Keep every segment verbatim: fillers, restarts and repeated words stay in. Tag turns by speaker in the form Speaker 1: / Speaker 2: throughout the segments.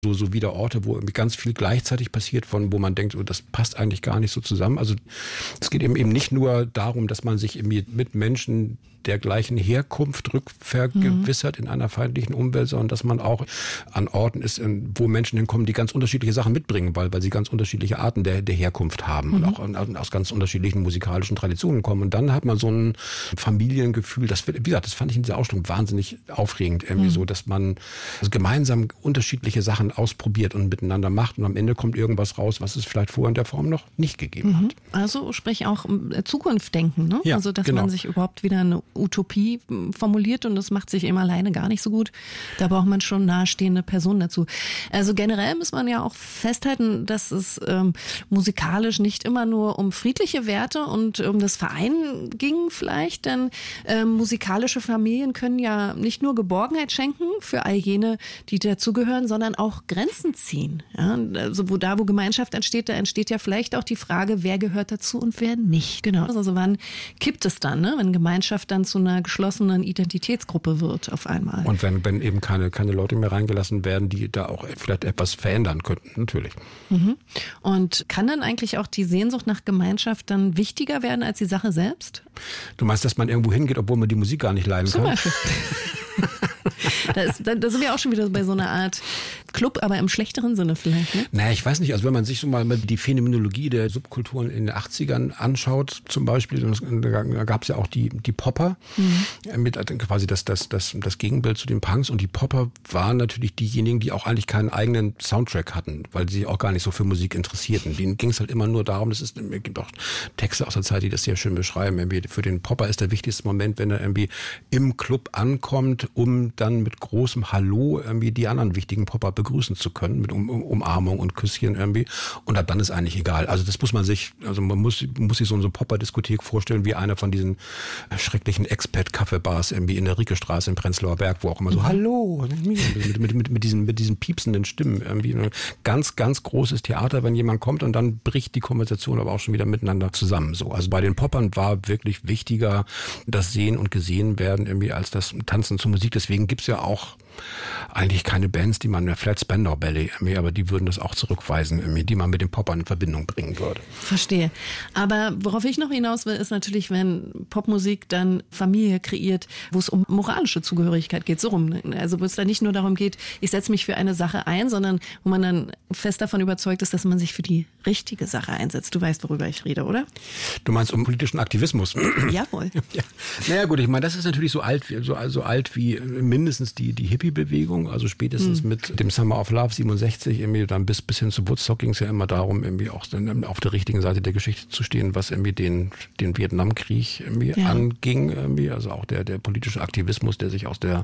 Speaker 1: So, so wieder Orte, wo irgendwie ganz viel gleichzeitig passiert, von wo man denkt, oh, das passt eigentlich gar nicht so zusammen. Also es geht eben, eben nicht nur darum, dass man sich irgendwie mit Menschen der gleichen Herkunft rückvergewissert mhm. in einer feindlichen Umwelt, sondern dass man auch an Orten ist, wo Menschen hinkommen, die ganz unterschiedliche Sachen mitbringen, weil, weil sie ganz unterschiedliche Arten der, der Herkunft haben mhm. und auch an, aus ganz unterschiedlichen musikalischen Traditionen kommen. Und dann hat man so ein Familiengefühl, das wird, wie gesagt, das fand ich in dieser Ausstellung wahnsinnig aufregend, irgendwie mhm. so, dass man also gemeinsam unterschiedliche Sachen ausprobiert und miteinander macht und am Ende kommt irgendwas raus, was es vielleicht vorher in der Form noch nicht gegeben
Speaker 2: mhm.
Speaker 1: hat.
Speaker 2: Also sprich auch Zukunft denken, ne?
Speaker 1: Ja,
Speaker 2: also dass
Speaker 1: genau.
Speaker 2: man sich überhaupt wieder eine Utopie formuliert und das macht sich eben alleine gar nicht so gut. Da braucht man schon nahestehende Personen dazu. Also generell muss man ja auch festhalten, dass es ähm, musikalisch nicht immer nur um friedliche Werte und um das Vereinen ging vielleicht, denn ähm, musikalische Familien können ja nicht nur Geborgenheit schenken für all jene, die dazugehören, sondern auch Grenzen ziehen. Ja, also wo da, wo Gemeinschaft entsteht, da entsteht ja vielleicht auch die Frage, wer gehört dazu und wer nicht. Genau. Also wann kippt es dann, ne? Wenn Gemeinschaft dann zu einer geschlossenen Identitätsgruppe wird auf einmal.
Speaker 1: Und wenn, wenn eben keine, keine Leute mehr reingelassen werden, die da auch vielleicht etwas verändern könnten, natürlich.
Speaker 2: Mhm. Und kann dann eigentlich auch die Sehnsucht nach Gemeinschaft dann wichtiger werden als die Sache selbst?
Speaker 1: Du meinst, dass man irgendwo hingeht, obwohl man die Musik gar nicht leiden
Speaker 2: Zum
Speaker 1: kann?
Speaker 2: Beispiel. Da, ist, da, da sind wir auch schon wieder bei so einer Art Club, aber im schlechteren Sinne vielleicht, ne?
Speaker 1: Naja, ich weiß nicht, also wenn man sich so mal die Phänomenologie der Subkulturen in den achtzigern anschaut, zum Beispiel, da gab es ja auch die, die Popper, mhm. mit quasi das, das, das, das Gegenbild zu den Punks, und die Popper waren natürlich diejenigen, die auch eigentlich keinen eigenen Soundtrack hatten, weil sie sich auch gar nicht so für Musik interessierten. Denen ging es halt immer nur darum, das ist, es gibt auch Texte aus der Zeit, die das sehr schön beschreiben, irgendwie für den Popper ist der wichtigste Moment, wenn er irgendwie im Club ankommt, um dann mit großem Hallo irgendwie die anderen wichtigen Popper begrüßen zu können, mit um, um, Umarmung und Küsschen irgendwie. Und ab dann ist eigentlich egal. Also das muss man sich, also man muss, muss sich so eine Popper-Diskothek vorstellen, wie einer von diesen schrecklichen Expat-Kaffeebars irgendwie in der Riekestraße in Prenzlauer Berg, wo auch immer so, mhm. Hallo, mit, mit, mit, mit, diesen, mit diesen piepsenden Stimmen irgendwie. Ein ganz, ganz großes Theater, wenn jemand kommt, und dann bricht die Konversation aber auch schon wieder miteinander zusammen. So. Also bei den Poppern war wirklich wichtiger das Sehen und Gesehen werden irgendwie als das Tanzen zur Musik. Deswegen gibt's ja auch eigentlich keine Bands, die man, vielleicht Spandau Ballet, aber die würden das auch zurückweisen, die man mit den Poppern in Verbindung bringen würde.
Speaker 2: Verstehe. Aber worauf ich noch hinaus will, ist natürlich, wenn Popmusik dann Familie kreiert, wo es um moralische Zugehörigkeit geht, so rum. Also wo es dann nicht nur darum geht, ich setze mich für eine Sache ein, sondern wo man dann fest davon überzeugt ist, dass man sich für die richtige Sache einsetzt. Du weißt, worüber ich rede, oder?
Speaker 1: Du meinst um politischen Aktivismus?
Speaker 2: Jawohl.
Speaker 1: Ja. Naja gut, ich meine, das ist natürlich so alt, so, so alt wie mindestens die, die Hippie-Bewegung, also spätestens mhm. mit dem Summer of Love siebenundsechzig, irgendwie dann bis, bis hin zu Woodstock ging es ja immer darum, irgendwie auch dann auf der richtigen Seite der Geschichte zu stehen, was irgendwie den, den Vietnamkrieg irgendwie ja. anging, irgendwie, also auch der, der politische Aktivismus, der sich aus der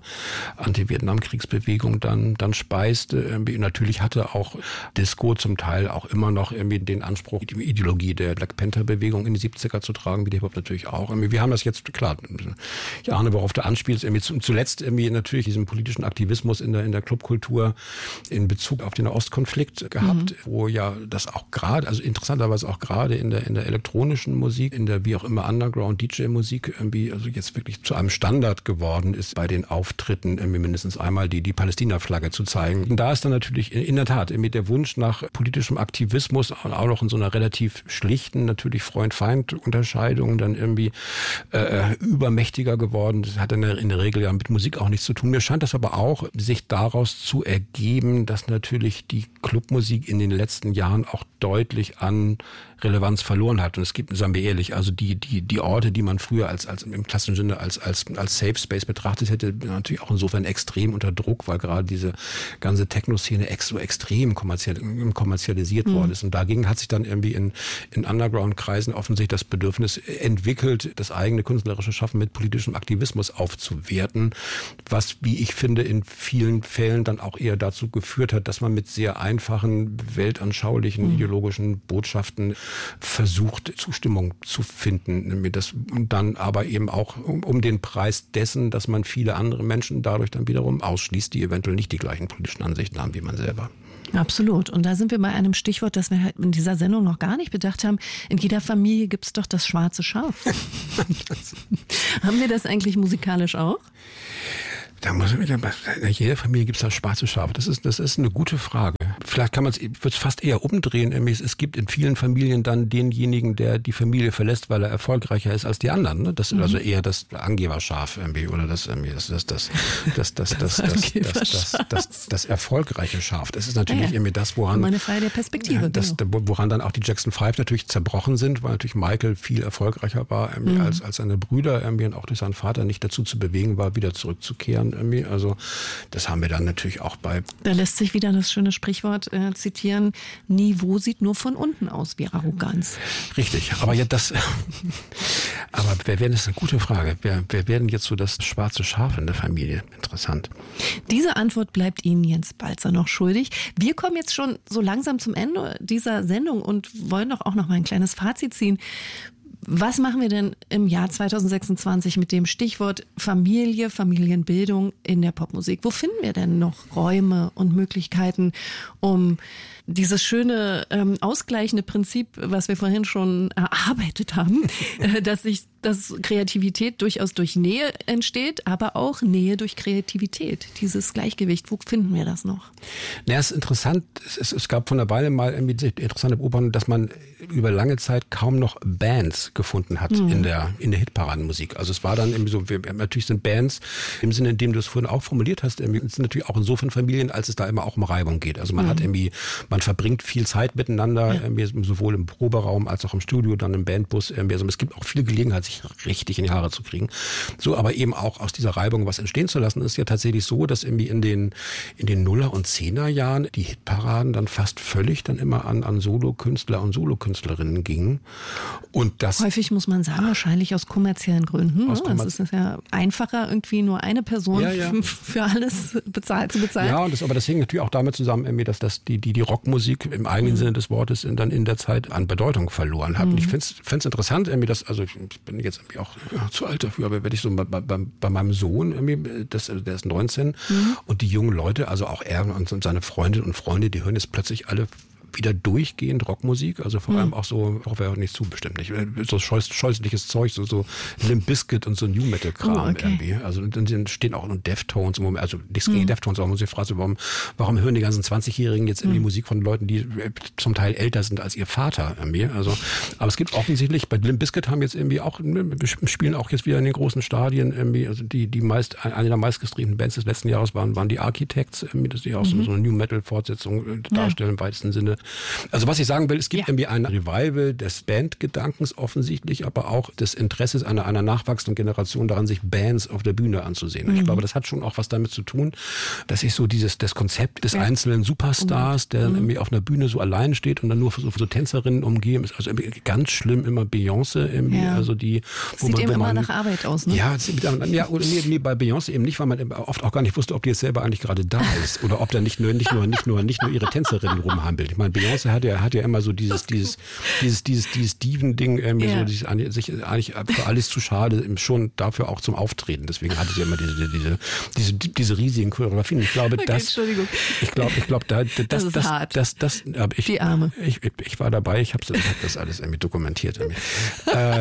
Speaker 1: Anti-Vietnam-Kriegsbewegung dann, dann speiste, irgendwie. Natürlich hatte auch Disco zum Teil auch immer noch irgendwie den Anspruch, die Ideologie der Black Panther-Bewegung in die siebziger zu tragen, wie der Hip-Hop natürlich auch. Irgendwie. Wir haben das jetzt, klar, ich ahne, worauf du anspielst, irgendwie zuletzt irgendwie natürlich diesen politischen Aktivismus in der, in der Clubkultur in Bezug auf den Ostkonflikt gehabt, mhm. wo ja das auch gerade, also interessanterweise auch gerade in der, in der elektronischen Musik, in der wie auch immer Underground-D J-Musik irgendwie, also jetzt wirklich zu einem Standard geworden ist, bei den Auftritten irgendwie mindestens einmal die, die Palästina-Flagge zu zeigen. Und da ist dann natürlich in, in der Tat irgendwie der Wunsch nach politischem Aktivismus, auch noch in so einer relativ schlichten, natürlich Freund-Feind-Unterscheidung dann irgendwie äh, übermächtiger geworden. Das hat in der, in der Regel ja mit Musik auch nichts zu tun. Mir scheint das aber auch, sich daraus zu ergeben, dass natürlich die Clubmusik in den letzten Jahren auch deutlich an Relevanz verloren hat. Und es gibt, sagen wir ehrlich, also die, die, die Orte, die man früher als, als im klassischen Sinne als, als, als Safe Space betrachtet hätte, natürlich auch insofern extrem unter Druck, weil gerade diese ganze Techno-Szene ex, so extrem kommerziell, kommerzialisiert mhm. worden ist. Und dagegen hat sich dann irgendwie in, in Underground-Kreisen offensichtlich das Bedürfnis entwickelt, das eigene künstlerische Schaffen mit politischem Aktivismus aufzuwerten, was, wie ich finde, in vielen Fällen dann auch eher dazu geführt hat, dass man mit sehr einfachen, weltanschaulichen, mhm. ideologischen Botschaften versucht, Zustimmung zu finden. Das dann aber eben auch um, um den Preis dessen, dass man viele andere Menschen dadurch dann wiederum ausschließt, die eventuell nicht die gleichen politischen Ansichten haben wie man selber.
Speaker 2: Absolut. Und da sind wir bei einem Stichwort, das wir in dieser Sendung noch gar nicht bedacht haben. In jeder Familie gibt es doch das schwarze Schaf. Haben wir das eigentlich musikalisch auch?
Speaker 1: Da muss ich, in jeder Familie gibt es da schwarze Schafe. Das ist, das ist eine gute Frage. Vielleicht kann man es, wird es fast eher umdrehen. Es gibt in vielen Familien dann denjenigen, der die Familie verlässt, weil er erfolgreicher ist als die anderen. Ne? Das ist mhm. also eher das Angeberschaf irgendwie oder das das das das das das das das, das, das, das, das erfolgreiche Schaf. Das ist natürlich ja, ja. irgendwie das, woran
Speaker 2: meine Frage der Perspektive,
Speaker 1: das, genau. woran dann auch die Jackson Five natürlich zerbrochen sind, weil natürlich Michael viel erfolgreicher war irgendwie mhm. als als seine Brüder irgendwie und auch durch seinen Vater nicht dazu zu bewegen war, wieder zurückzukehren irgendwie. Also das haben wir dann natürlich auch bei.
Speaker 2: Da lässt sich wieder das schöne Sprichwort äh, zitieren: Niveau sieht nur von unten aus wie Arroganz.
Speaker 1: Richtig, aber ja das. aber wer wäre das eine gute Frage? Wer, wer wäre denn jetzt so das schwarze Schaf in der Familie? Interessant.
Speaker 2: Diese Antwort bleibt Ihnen Jens Balzer noch schuldig. Wir kommen jetzt schon so langsam zum Ende dieser Sendung und wollen doch auch noch mal ein kleines Fazit ziehen. Was machen wir denn im Jahr zwanzig sechsundzwanzig mit dem Stichwort Familie, Familienbildung in der Popmusik? Wo finden wir denn noch Räume und Möglichkeiten, um dieses schöne ähm, ausgleichende Prinzip, was wir vorhin schon erarbeitet haben, äh, dass sich dass Kreativität durchaus durch Nähe entsteht, aber auch Nähe durch Kreativität. Dieses Gleichgewicht, wo finden wir das noch?
Speaker 1: Ja, es ist interessant. Es, es gab von der Weile mal irgendwie interessante Beobachtung, dass man über lange Zeit kaum noch Bands gefunden hat mhm. in der in der Hitparadenmusik. Also es war dann irgendwie so, wir, natürlich sind Bands im Sinne, in dem du es vorhin auch formuliert hast, irgendwie, sind natürlich auch insofern Familien, als es da immer auch um Reibung geht. Also man mhm. hat irgendwie, man verbringt viel Zeit miteinander, ja. irgendwie, sowohl im Proberaum als auch im Studio, dann im Bandbus. Irgendwie. Also es gibt auch viele Gelegenheit, sich richtig in die Haare zu kriegen. So, aber eben auch aus dieser Reibung was entstehen zu lassen, ist ja tatsächlich so, dass irgendwie in den in den Nuller- und Zehner-Jahren die Hitparaden dann fast völlig dann immer an an Solokünstler und Solokünstlerinnen gingen. Und das
Speaker 2: häufig muss man sagen, wahrscheinlich aus kommerziellen Gründen. Aus kommerz- es ist ja einfacher, irgendwie nur eine Person ja, ja. für alles bezahlt zu bezahlen.
Speaker 1: Ja, und das, aber das hängt natürlich auch damit zusammen, irgendwie, dass das die die die Rockmusik im eigenen mhm. Sinne des Wortes in, dann in der Zeit an Bedeutung verloren hat. Mhm. Und ich finde es interessant, irgendwie, dass also ich bin jetzt irgendwie auch ja, zu alt dafür, aber wenn ich so bei, bei, bei meinem Sohn, irgendwie, das, der ist neunzehn mhm. und die jungen Leute, also auch er und seine Freundinnen und Freunde, die hören jetzt plötzlich alle wieder durchgehend Rockmusik, also vor mhm. allem auch so, auch wäre nicht zu bestimmt nicht, so scheuß, scheußliches Zeug, so, so Limp Bizkit und so New Metal Kram oh, okay. irgendwie. Also dann stehen auch noch Deftones, also nichts gegen mhm. Deftones, aber man muss sich fragen, warum, warum hören die ganzen zwanzigjährigen jetzt irgendwie mhm. Musik von Leuten, die zum Teil älter sind als ihr Vater irgendwie. Also, aber es gibt offensichtlich, bei Limp Bizkit haben jetzt irgendwie auch, spielen auch jetzt wieder in den großen Stadien irgendwie, also die, die meist, eine der meistgestreamten Bands des letzten Jahres waren, waren die Architects, irgendwie, dass die auch mhm. so, so eine New Metal Fortsetzung darstellen ja. im weitesten Sinne. Also was ich sagen will, es gibt ja. irgendwie ein Revival des Bandgedankens offensichtlich, aber auch des Interesses einer, einer nachwachsenden Generation daran, sich Bands auf der Bühne anzusehen. Mhm. Ich glaube, das hat schon auch was damit zu tun, dass sich so dieses das Konzept des ja. einzelnen Superstars, der mhm. irgendwie auf einer Bühne so allein steht und dann nur so, so Tänzerinnen umgeben ist. Also irgendwie ganz schlimm immer Beyoncé irgendwie. Ja. Also die,
Speaker 2: wo sieht man, eben wo man, immer nach Arbeit aus, ne?
Speaker 1: Ja, ja oder nee, nee, bei Beyoncé eben nicht, weil man oft auch gar nicht wusste, ob die jetzt selber eigentlich gerade da ist oder ob da nicht nur, nicht nur, nicht nur, nicht nur ihre Tänzerinnen rumhampelt. Ich meine, Beyoncé hat ja, hat ja immer so dieses, dieses, dieses, dieses, dieses Diven-Ding, irgendwie ja. so, dieses, sich eigentlich für alles zu schade, schon dafür auch zum Auftreten. Deswegen hatte sie immer diese, diese, diese, diese riesigen Choreografien. Ich glaube, okay, das, Entschuldigung. ich glaube, ich glaube, da, das, das, ist das, hart. das, das, das ich,
Speaker 2: die Arme.
Speaker 1: Ich, ich, ich war dabei, ich habe hab das alles irgendwie dokumentiert. Irgendwie. äh,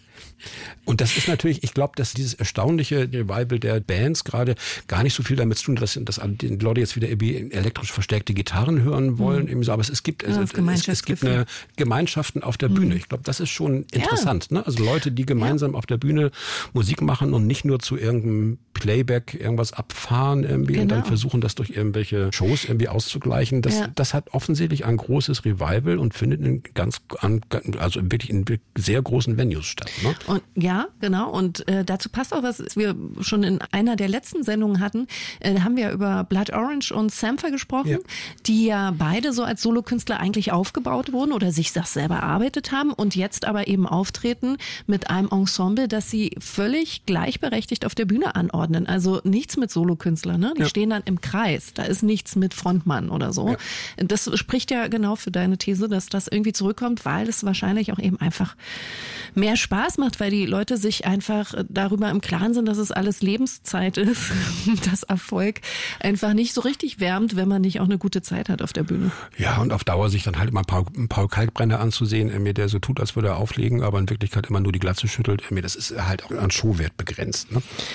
Speaker 1: Und das ist natürlich, ich glaube, dass dieses erstaunliche Revival der Bands gerade gar nicht so viel damit zu tun, dass, dass die Leute jetzt wieder elektrisch verstärkte Gitarren hören wollen. Mhm. Aber es, es gibt, ja, es, es gibt eine Gemeinschaften auf der Bühne. Mhm. Ich glaube, das ist schon interessant. Ja. Ne? Also Leute, die gemeinsam ja. auf der Bühne Musik machen und nicht nur zu irgendeinem Playback irgendwas abfahren irgendwie genau. und dann versuchen, das durch irgendwelche Shows irgendwie auszugleichen. Das, ja. das hat offensichtlich ein großes Revival und findet in ganz, also wirklich in sehr großen Venues statt. Ne?
Speaker 2: Und ja, genau. Und äh, dazu passt auch, was wir schon in einer der letzten Sendungen hatten. Äh, da haben wir über Blood Orange und Sampha gesprochen, ja. die ja beide so als Solokünstler eigentlich aufgebaut wurden oder sich das selber erarbeitet haben und jetzt aber eben auftreten mit einem Ensemble, das sie völlig gleichberechtigt auf der Bühne anordnen. Also nichts mit Solokünstlern, ne? Die ja. stehen dann im Kreis. Da ist nichts mit Frontmann oder so. Ja. Das spricht ja genau für deine These, dass das irgendwie zurückkommt, weil es wahrscheinlich auch eben einfach mehr Spaß macht, weil die Leute sich einfach darüber im Klaren sind, dass es alles Lebenszeit ist und dass Erfolg einfach nicht so richtig wärmt, wenn man nicht auch eine gute Zeit hat auf der Bühne.
Speaker 1: Ja, und auf Dauer sich dann halt mal Paul, Paul Kalkbrenner anzusehen, der so tut, als würde er auflegen, aber in Wirklichkeit immer nur die Glatze schüttelt, das ist halt auch an Showwert begrenzt. Ne?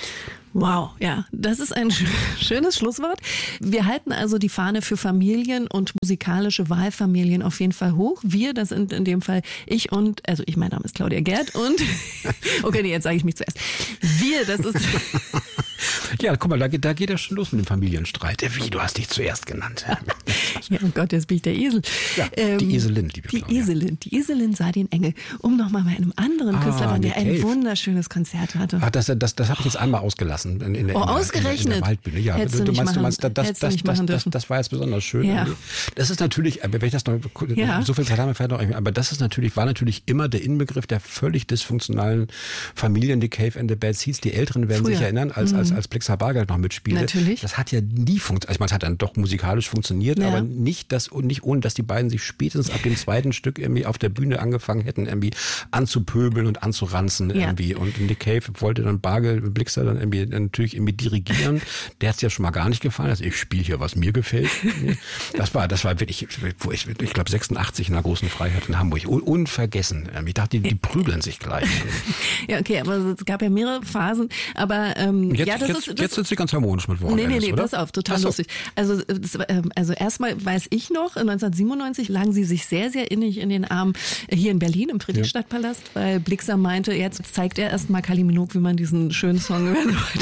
Speaker 2: Wow, ja, das ist ein schönes Schlusswort. Wir halten also die Fahne für Familien und musikalische Wahlfamilien auf jeden Fall hoch. Wir, das sind in dem Fall ich und, also ich, mein Name ist Claudia Gerd und, okay, nee, jetzt sage ich mich zuerst. Wir, das ist...
Speaker 1: Ja, guck mal, da geht, da geht ja schon los mit dem Familienstreit. Wie, du hast dich zuerst genannt.
Speaker 2: Ja, oh Gott, jetzt bin ich der Esel.
Speaker 1: Ja, ähm, die Eselin, liebe
Speaker 2: Die
Speaker 1: Claudia.
Speaker 2: Eselin, die Eselin sah den Engel. Um nochmal bei einem anderen
Speaker 1: Ah,
Speaker 2: Künstler, der
Speaker 1: Nick
Speaker 2: ein
Speaker 1: Cave.
Speaker 2: wunderschönes Konzert hatte.
Speaker 1: Ach, das, das, das habe ich jetzt einmal ausgelassen. In, in, der-
Speaker 2: Oh,
Speaker 1: in, der-
Speaker 2: ausgerechnet.
Speaker 1: In der, in der Waldbühne. Ja,
Speaker 2: Hättest du nicht
Speaker 1: meinst,
Speaker 2: machen-
Speaker 1: meinst, das, das,
Speaker 2: hättest du
Speaker 1: das,
Speaker 2: nicht
Speaker 1: das,
Speaker 2: machen
Speaker 1: das,
Speaker 2: dürfen.
Speaker 1: das war jetzt besonders schön.
Speaker 2: Ja.
Speaker 1: Das ist natürlich, wenn ich das noch,
Speaker 2: Ja.
Speaker 1: so viel Zeit haben wir vielleicht noch, nicht mehr, aber das ist natürlich, war natürlich immer der Inbegriff der völlig dysfunktionalen Familien, die Cave and the Bad Seeds. Die Älteren werden
Speaker 2: Früher.
Speaker 1: sich erinnern, als, als, als Blixer Bargeld noch mitspielte.
Speaker 2: Natürlich.
Speaker 1: Das hat ja nie funktioniert. Ich meine, es hat dann doch musikalisch funktioniert,
Speaker 2: Ja.
Speaker 1: aber nicht, das, und nicht ohne, dass die beiden sich spätestens ab dem zweiten Stück irgendwie auf der Bühne angefangen hätten, irgendwie anzupöbeln und anzuranzen
Speaker 2: Ja.
Speaker 1: irgendwie. Und Nick Cave wollte dann Bargeld, Blixer dann irgendwie natürlich irgendwie dirigieren. Der hat es ja schon mal gar nicht gefallen. Also ich spiele hier, was mir gefällt. Das war, das war wirklich, wo ich, ich glaube sechsundachtzig in der großen Freiheit in Hamburg. Un unvergessen. Ich dachte, die, die prügeln sich gleich.
Speaker 2: Ja, okay, aber es gab ja mehrere Phasen. Aber ähm,
Speaker 1: Jetzt,
Speaker 2: ja, das
Speaker 1: jetzt,
Speaker 2: ist... Das
Speaker 1: jetzt sind sie ganz harmonisch mit Warren
Speaker 2: Nee, nee,
Speaker 1: Ellis,
Speaker 2: nee,
Speaker 1: oder?
Speaker 2: pass auf, total
Speaker 1: Ach so.
Speaker 2: lustig. Also, das, ähm, also erstmal weiß ich noch, neunzehnhundertsiebenundneunzig lagen sie sich sehr, sehr innig in den Armen äh, hier in Berlin im Friedrichstadtpalast, weil Blixer meinte, jetzt zeigt er erstmal Kylie Minogue, wie man diesen schönen Song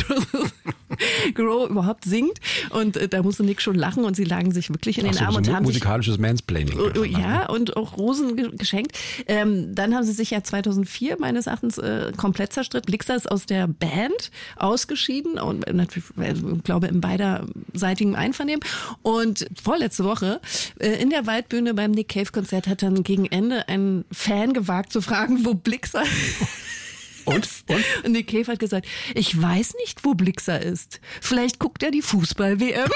Speaker 2: Grow überhaupt singt. Und äh, da musste Nick schon lachen und sie lagen sich wirklich in
Speaker 1: Ach
Speaker 2: den
Speaker 1: so,
Speaker 2: Armen
Speaker 1: so
Speaker 2: und haben sich
Speaker 1: musikalisches Mansplaining.
Speaker 2: Oh, oh, ja, und auch Rosen ge- geschenkt. Ähm, dann haben sie sich ja zweitausendvier meines Erachtens äh, komplett zerstritten. Blixer ist aus der Band ausgeschieden und natürlich, also, ich glaube, im beiderseitigen Einvernehmen. Und vorletzte Woche äh, in der Waldbühne beim Nick Cave Konzert hat dann gegen Ende ein Fan gewagt zu fragen, wo Blixer
Speaker 1: Und? Und?
Speaker 2: Und Nick Cave hat gesagt, ich weiß nicht, wo Blixer ist. Vielleicht guckt er die Fußball-W M.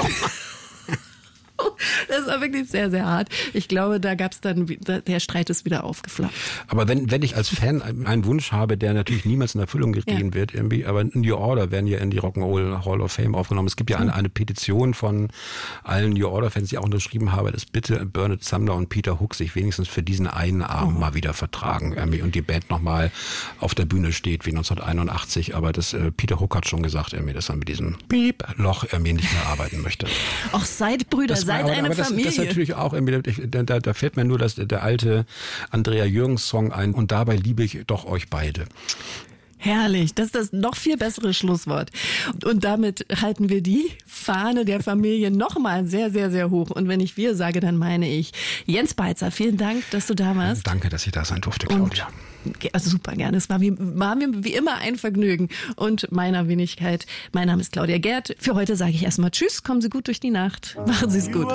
Speaker 2: Das war wirklich sehr, sehr hart. Ich glaube, da gab es dann, der Streit ist wieder aufgeflammt.
Speaker 1: Aber wenn, wenn ich als Fan einen Wunsch habe, der natürlich niemals in Erfüllung gehen
Speaker 2: Ja.
Speaker 1: wird, irgendwie, aber New Order werden ja in die Rock'n'Roll Hall of Fame aufgenommen. Es gibt ja eine, eine Petition von allen New Order-Fans, die auch unterschrieben haben, dass bitte Bernard Sumner und Peter Hook sich wenigstens für diesen einen Abend oh. mal wieder vertragen irgendwie, und die Band nochmal auf der Bühne steht wie neunzehnhunderteinundachtzig. Aber das, äh, Peter Hook hat schon gesagt, irgendwie, dass er mit diesem Piep-Loch irgendwie nicht mehr arbeiten möchte.
Speaker 2: Ach, seid Brüder,
Speaker 1: Das war-
Speaker 2: seid
Speaker 1: aber,
Speaker 2: eine
Speaker 1: aber das,
Speaker 2: Familie.
Speaker 1: Das natürlich auch, irgendwie, da, da, da fällt mir nur das, der alte Andrea Jürgens Song ein, und dabei liebe ich doch euch beide.
Speaker 2: Herrlich, das ist das noch viel bessere Schlusswort. Und damit halten wir die Fahne der Familie nochmal sehr, sehr, sehr hoch. Und wenn ich wir sage, dann meine ich Jens Beitzer. Vielen Dank, dass du da warst.
Speaker 1: Danke, dass ich da sein durfte, Claudia.
Speaker 2: Und, also super gerne. Es war mir, war mir wie immer ein Vergnügen. Und meiner Wenigkeit, mein Name ist Claudia Gerd. Für heute sage ich erstmal Tschüss, kommen Sie gut durch die Nacht. Machen Sie es gut.